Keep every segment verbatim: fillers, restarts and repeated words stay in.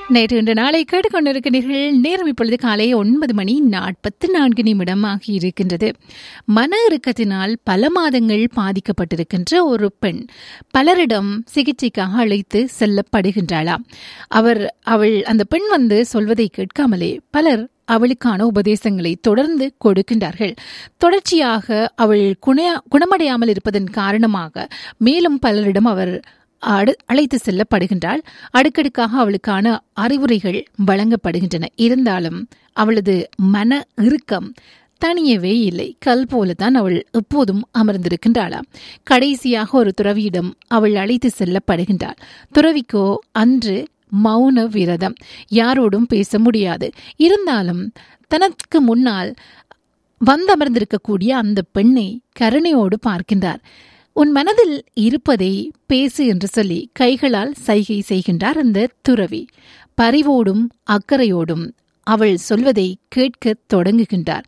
நேற்று இன்று நாளை கேட்டுக்கொண்டிருக்கிறீர்கள். நேரம் இப்பொழுது காலை ஒன்பது மணி நாற்பத்தி நான்கு நிமிடம் ஆகியிருக்கின்றது. மன இறுக்கத்தினால் பல மாதங்கள் பாதிக்கப்பட்டிருக்கின்ற ஒரு பெண் பலரிடம் சிகிச்சைக்காக அழைத்து செல்லப்படுகின்றாளாம். அவர் அவள் அந்த பெண் வந்து சொல்வதை கேட்காமலே பலர் அவளுக்கான உபதேசங்களை தொடர்ந்து கொடுக்கின்றார்கள். தொடர்ச்சியாக அவள் குண குணமடையாமல் இருப்பதன் காரணமாக மேலும் பலரிடம் அவர் அழைத்து செல்லப்படுகின்றாள். அடுக்கடுக்காக அவளுக்கான அறிவுரைகள் வழங்கப்படுகின்றன. இருந்தாலும் அவளது மன இறுக்கம் தனியவே இல்லை. கல் போலதான் அவள் எப்போதும் அமர்ந்திருக்கின்றாளாம். கடைசியாக ஒரு துறவியிடம் அவள் அழைத்து செல்லப்படுகின்றாள். துறவிக்கோ அன்று மௌன விரதம், யாரோடும் பேச முடியாது. இருந்தாலும் தனக்கு முன்னால் வந்தமர்ந்திருக்கக்கூடிய அந்த பெண்ணை கருணையோடு பார்க்கின்றார். உன் மனதில் இருப்பதை பேசு என்று சொல்லி கைகளால் சைகை செய்கின்றார் அந்த துறவி. பரிவோடும் அக்கறையோடும் அவள் சொல்வதை கேட்க தொடங்குகின்றார்.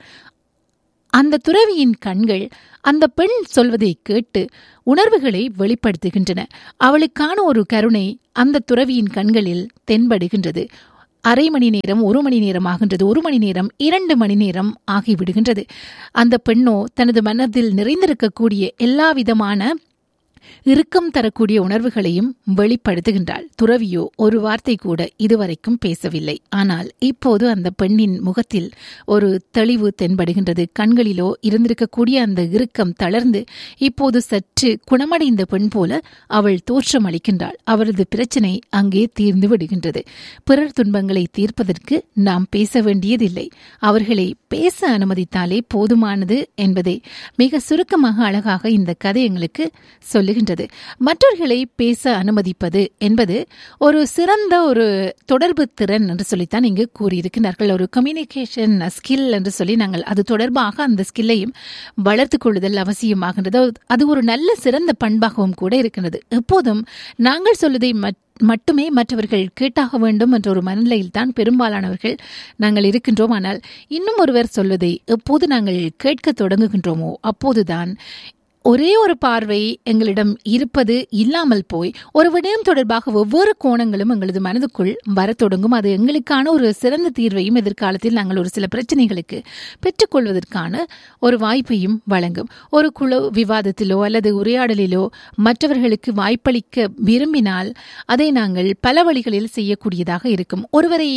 அந்த துறவியின் கண்கள் அந்த பெண் சொல்வதை கேட்டு உணர்வுகளை வெளிப்படுத்துகின்றன. அவளுக்கான ஒரு கருணை அந்த துறவியின் கண்களில் தென்படுகின்றது. அரை மணி நேரம் ஒரு மணி நேரம் ஆகின்றது. ஒரு மணி நேரம் இரண்டு மணி நேரம் ஆகிவிடுகின்றது. அந்த பெண்ணோ தனது மனதில் நிறைந்திருக்கக்கூடிய எல்லா விதமான இறுக்கம் தரக்கூடிய உணர்வுகளையும் வெளிப்படுத்துகின்றாள். துறவியோ ஒரு வார்த்தை கூட இதுவரைக்கும் பேசவில்லை. ஆனால் இப்போது அந்த பெண்ணின் முகத்தில் ஒரு தெளிவு தென்படுகின்றது. கண்களிலோ இருந்திருக்கக்கூடிய அந்த இறுக்கம் தளர்ந்து இப்போது சற்று குணமடைந்த பெண் போல அவள் தோற்றம் அளிக்கின்றாள். அவரது பிரச்சனை அங்கே தீர்ந்து விடுகின்றது. பிறர் துன்பங்களை தீர்ப்பதற்கு நாம் பேச வேண்டியதில்லை, அவர்களை பேச அனுமதித்தாலே போதுமானது என்பதை மிக சுருக்கமாக அழகாக இந்த கதை எங்களுக்கு சொல்லுகின்றது. மற்றவர்களை பேச அனுமதிப்பது என்பது ஒரு சிறந்த ஒரு தொடர்பு திறன் என்று சொல்லித்தான் இங்கு கூறியிருக்கிறார்கள். ஒரு கம்யூனிகேஷன் ஸ்கில் என்று சொல்லி நாங்கள் அது தொடர்பாக அந்த ஸ்கில்லையும் வளர்த்து கொள்ளுதல் அவசியமாகின்றது. அது ஒரு நல்ல சிறந்த பண்பாகவும் கூட இருக்கின்றது. எப்போதும் நாங்கள் சொல்வதை மட்டுமே மற்றவர்கள் கேட்டாக வேண்டும் என்ற ஒரு மனநிலையில் தான் பெரும்பாலானவர்கள் நாங்கள் இருக்கின்றோம். ஆனால் இன்னும் ஒருவர் சொல்வதை எப்போது நாங்கள் கேட்க தொடங்குகின்றோமோ அப்போதுதான் ஒரே ஒரு பார்வை எங்களிடம் இருப்பது இல்லாமல் போய் ஒரு விடயம் தொடர்பாக ஒவ்வொரு கோணங்களும் எங்களது மனதுக்குள் வரத் தொடங்கும். அது எங்களுக்கான ஒரு சிறந்த தீர்வையும் எதிர்காலத்தில் நாங்கள் ஒரு சில பிரச்சனைகளுக்கு பெற்றுக்கொள்வதற்கான ஒரு வாய்ப்பையும் வழங்கும். ஒரு குழு விவாதத்திலோ அல்லது உரையாடலிலோ மற்றவர்களுக்கு வாய்ப்பளிக்க விரும்பினால் அதை நாங்கள் பல வழிகளில் செய்யக்கூடியதாக இருக்கும். ஒருவரை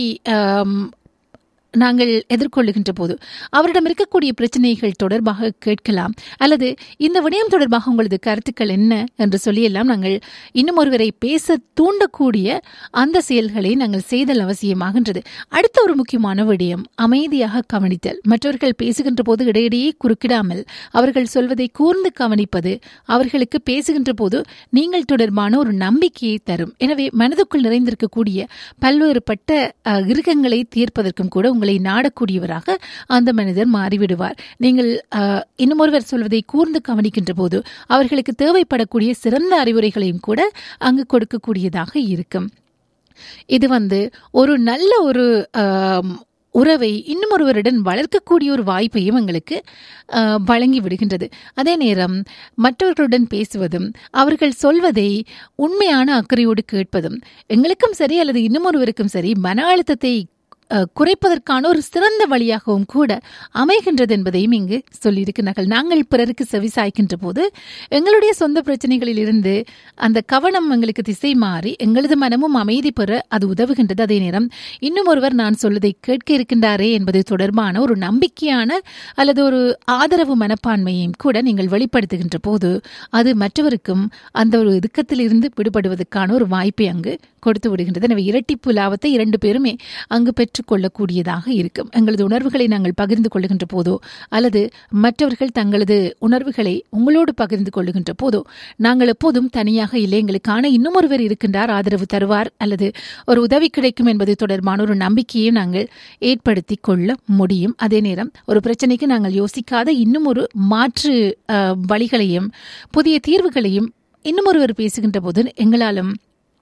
நாங்கள் எதிர்கொள்ளுகின்ற போது அவரிடம் இருக்கக்கூடிய பிரச்சனைகள் தொடர்பாக கேட்கலாம், அல்லது இந்த விடயம் தொடர்பாக உங்களது கருத்துக்கள் என்ன என்று சொல்லியெல்லாம் நாங்கள் இன்னும் ஒருவரை பேச தூண்டக்கூடிய அந்த செயல்களை நாங்கள் செய்தல் அவசியமாகின்றது. அடுத்த ஒரு முக்கியமான விடயம் அமைதியாக கவனித்தல். மற்றவர்கள் பேசுகின்ற போது இடையிடையே குறுக்கிடாமல் அவர்கள் சொல்வதை கூர்ந்து கவனிப்பது அவர்களுக்கு பேசுகின்ற போது நீங்கள் தொடர்பான ஒரு நம்பிக்கையை தரும். எனவே மனதுக்குள் நிறைந்திருக்கக்கூடிய பல்வேறுபட்ட இறுக்கங்களை தீர்ப்பதற்கும் கூட உங்களை நாடக்கூடியவராக அந்த மனிதர் மாறிவிடுவார். நீங்கள் இன்னும் ஒருவர் சொல்வதை கூர்ந்து கவனிக்கின்ற போது அவர்களுக்கு தேவைப்படக்கூடிய சிறந்த அறிவுரைகளையும் கூட அங்கு கொடுக்கக்கூடியதாக இருக்கும். இது வந்து ஒரு நல்ல ஒரு உறவை இன்னும் ஒருவருடன் வளர்க்கக்கூடிய ஒரு வாய்ப்பையும் எங்களுக்கு வழங்கி விடுகின்றது. அதே நேரம் மற்றவர்களுடன் பேசுவதும் அவர்கள் சொல்வதை உண்மையான அக்கறையோடு கேட்பதும் எங்களுக்கும் சரி அல்லது இன்னும் ஒருவருக்கும் சரி மன அழுத்தத்தை குறைப்பதற்கான ஒரு சிறந்த வழியாகவும் கூட அமைகின்றது என்பதையும் இங்கு சொல்லியிருக்கிறார்கள். நாங்கள் பிறருக்கு செவிசாய்க்கின்ற போது எங்களுடைய சொந்த பிரச்சனைகளில் இருந்து அந்த கவனம் எங்களுக்கு திசை மாறி எங்களது மனமும் அமைதி பெற அது உதவுகின்றது. அதே நேரம் இன்னும் ஒருவர் நான் சொல்வதை கேட்க இருக்கின்றாரே என்பது தொடர்பான ஒரு நம்பிக்கையான அல்லது ஒரு ஆதரவு மனப்பான்மையையும் கூட நீங்கள் வெளிப்படுத்துகின்ற போது அது மற்றவருக்கும் அந்த ஒரு இறுக்கத்தில் இருந்து விடுபடுவதற்கான ஒரு வாய்ப்பை அங்கு கொடுத்து விடுகின்றது. எனவே இரட்டிப்பு லாபத்தை இரண்டு பேருமே அங்கு பெற்றுக்கொள்ளக்கூடியதாக இருக்கும். எங்களது உணர்வுகளை நாங்கள் பகிர்ந்து கொள்ளுகின்ற போதோ அல்லது மற்றவர்கள் தங்களது உணர்வுகளை உங்களோடு பகிர்ந்து கொள்ளுகின்ற போதோ நாங்கள் எப்போதும் தனியாக இல்லை, எங்களுக்கான இன்னும் ஒருவர் இருக்கின்றார், ஆதரவு தருவார் அல்லது ஒரு உதவி கிடைக்கும் என்பது தொடர்பான ஒரு நம்பிக்கையை நாங்கள் ஏற்படுத்தி கொள்ள முடியும். அதே நேரம் ஒரு பிரச்சனைக்கு நாங்கள் யோசிக்காத இன்னும் ஒரு மாற்று வழிகளையும் புதிய தீர்வுகளையும் இன்னும் ஒருவர் பேசுகின்ற போது எங்களாலும்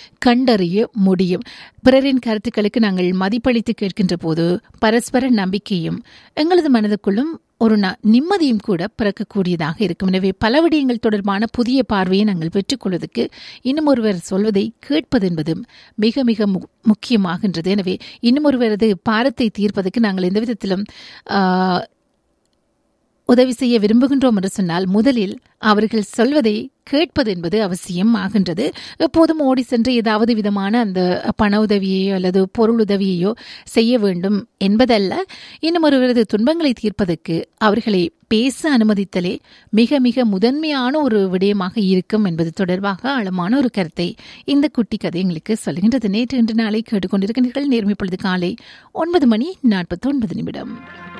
கண்டறிய முடியும். பிறரின் கருத்துக்களுக்கு நாங்கள் மதிப்பளித்து கேட்கின்ற போது பரஸ்பர நம்பிக்கையும் எங்களது மனதுக்குள்ளும் ஒரு நிம்மதியும் கூட பிறக்கக்கூடியதாக இருக்கும். எனவே பல விடயங்கள் தொடர்பான புதிய பார்வையை நாங்கள் பெற்றுக்கொள்வதற்கு இன்னும் ஒருவர் சொல்வதை கேட்பது என்பதும் மிக மிக முக்கியமாகின்றது. எனவே இன்னும் ஒருவரது பாரத்தை தீர்ப்பதற்கு நாங்கள் எந்த விதத்திலும் உதவி செய்ய விரும்புகின்றோம் என்று சொன்னால் முதலில் அவர்கள் சொல்வதை கேட்பது என்பது அவசியம் ஆகின்றது. எப்போதும் ஓடி சென்று ஏதாவது விதமான அந்த பண உதவியையோ அல்லது பொருள் உதவியையோ செய்ய வேண்டும் என்பதல்ல. இன்னும் ஒருவரது துன்பங்களை தீர்ப்பதற்கு அவர்களை பேச அனுமதித்தலே மிக மிக முதன்மையான ஒரு விடயமாக இருக்கும் என்பது தொடர்பாக ஆழமான ஒரு கருத்தை இந்த குட்டி கதை எங்களுக்கு சொல்கின்றது. நேற்று இன்று நாளை கேட்டுக்கொண்டிருக்கின்றீர்கள். நேர்மை பொழுது காலை ஒன்பது மணி நாற்பத்தி ஒன்பது நிமிடம்.